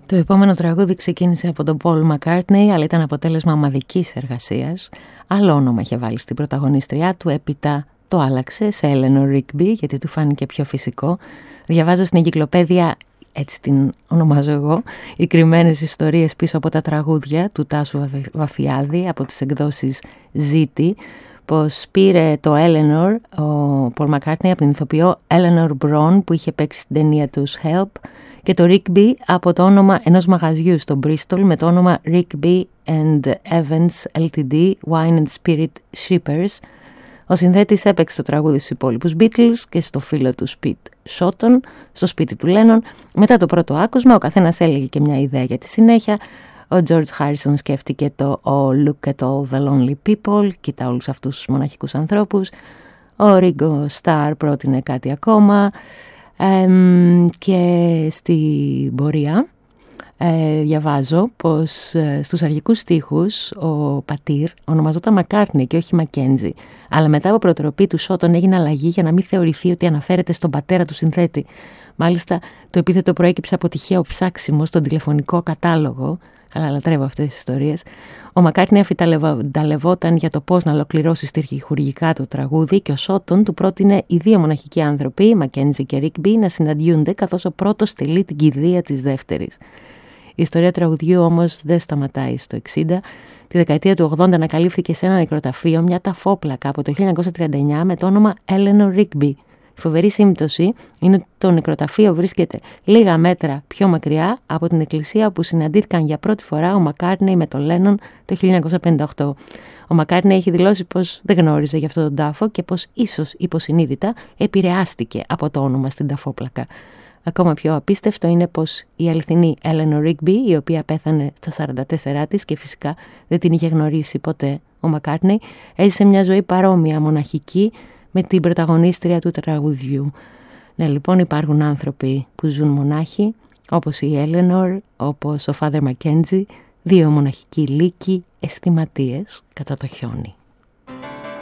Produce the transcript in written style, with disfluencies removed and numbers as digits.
Το επόμενο τραγούδι ξεκίνησε από τον Paul McCartney, αλλά ήταν αποτέλεσμα ομαδικής εργασίας. Άλλο όνομα είχε βάλει στην πρωταγωνίστριά του, έπειτα το άλλαξε σε Eleanor Rigby, γιατί του φάνηκε πιο φυσικό. Διαβάζω στην εγκυκλοπαίδεια, έτσι την ονομάζω εγώ, οι κρυμμένες ιστορίες πίσω από τα τραγούδια του Τάσου Βαφιάδη από τις εκδόσεις Ζήτη, πως πήρε το Eleanor ο Paul McCartney από την ηθοποιό Eleanor Bron που είχε παίξει στην ταινία τους Help, και το Rigby από το όνομα ενός μαγαζιού στο Bristol με το όνομα Rigby and Evans Ltd. Wine and Spirit Shippers. Ο συνθέτης έπαιξε το τραγούδι στους υπόλοιπους Beatles και στο φίλο του Pete Shotton, στο σπίτι του Lennon. Μετά το πρώτο άκουσμα ο καθένας έλεγε και μια ιδέα για τη συνέχεια. Ο George Harrison σκέφτηκε το «Oh, look at all the lonely people», κοίτα όλους αυτούς τους μοναχικούς ανθρώπους. Ο Ringo Starr πρότεινε κάτι ακόμα. Και στην πορεία διαβάζω πως στους αρχικούς στίχους ο πατήρ ονομαζόταν McCartney και όχι Mackenzie, αλλά μετά από προτροπή του Shotton έγινε αλλαγή για να μην θεωρηθεί ότι αναφέρεται στον πατέρα του συνθέτη. Μάλιστα το επίθετο προέκυψε από τυχαίο ψάξιμο στον τηλεφωνικό κατάλογο. Καλά, λατρεύω αυτές τις ιστορίες. Ο McCartney αφιταλευόταν για το πώς να ολοκληρώσει στιχουργικά το τραγούδι και ο Shotton του πρότεινε οι δύο μοναχικοί άνθρωποι, Mackenzie και Rigby, να συναντιούνται καθώς ο πρώτος τελεί την κηδεία της δεύτερης. Η ιστορία τραγουδιού όμως δεν σταματάει στο 60. Τη δεκαετία του 80 ανακαλύφθηκε σε ένα νεκροταφείο μια ταφόπλακα από το 1939 με το όνομα Eleanor Rigby. Η φοβερή σύμπτωση είναι ότι το νεκροταφείο βρίσκεται λίγα μέτρα πιο μακριά από την εκκλησία όπου συναντήθηκαν για πρώτη φορά ο McCartney με τον Lennon το 1958. Ο McCartney έχει δηλώσει πως δεν γνώριζε για αυτόν τον τάφο και πως ίσως υποσυνείδητα επηρεάστηκε από το όνομα στην ταφόπλακα. Ακόμα πιο απίστευτο είναι πως η αληθινή Eleanor Rigby, η οποία πέθανε στα 44 της και φυσικά δεν την είχε γνωρίσει ποτέ ο McCartney, έζησε μια ζωή παρόμοια μοναχική με την πρωταγωνίστρια του τραγουδιού. Ναι, λοιπόν, υπάρχουν άνθρωποι που ζουν μονάχοι, όπως η Eleanor, όπως ο Father Mackenzie, δύο μοναχικοί λύκοι αισθηματίες κατά το χιόνι.